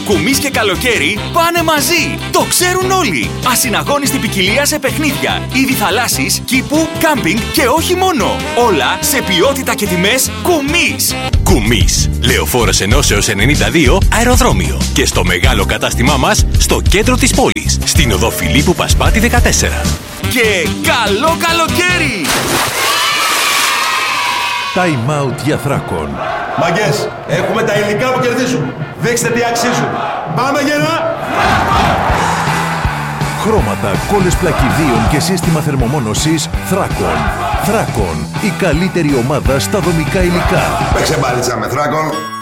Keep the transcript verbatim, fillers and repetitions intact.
Κουμής και καλοκαίρι πάνε μαζί. Το ξέρουν όλοι. Ασυναγώνιστη ποικιλία σε παιχνίδια, είδη θαλάσσης, κήπου, κάμπινγκ και όχι μόνο. Όλα σε ποιότητα και τιμές Κουμής. Κουμής. Λεωφόρος Ενώσεως ενενήντα δύο αεροδρόμιο. Και στο μεγάλο κατάστημά μας στο κέντρο της πόλης. Στην οδό Φιλίππου Πασπάτη δεκατέσσερα. Και καλό καλοκαίρι! Time out για Θράκον. Μαγκές, έχουμε τα υλικά που κερδίζουν. Δείξτε τι αξίζουν. Πάμε γερά! Χρώματα, κόλλες πλακιδίων και σύστημα θερμομόνωσης Θράκον. Θράκον, η καλύτερη ομάδα στα δομικά υλικά. Παίξε μπάλιτσα με Θράκον.